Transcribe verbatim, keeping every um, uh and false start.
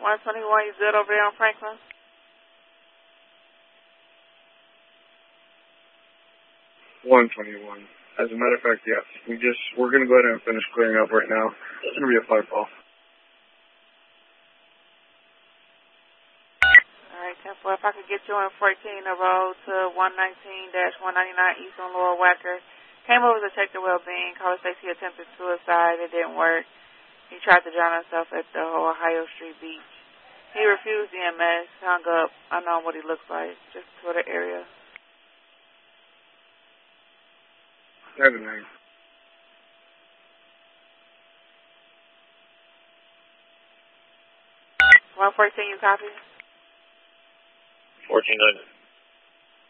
one twenty-one, you good over there on Franklin? one twenty-one. As a matter of fact, yes. We just, we're going to go ahead and finish clearing up right now. It's going to be a flight call. Alright, ten four, if I could get you in fourteen, the road to one nineteen dash one ninety-nine East on Lower Wacker. Came over to check the well-being. Caller says he attempted suicide. It didn't work. He tried to drown himself at the Ohio Street Beach. He refused E M S, hung up. I know what he looks like. Just for the area. Seven nine. one fourteen, you copy? fourteen hundred.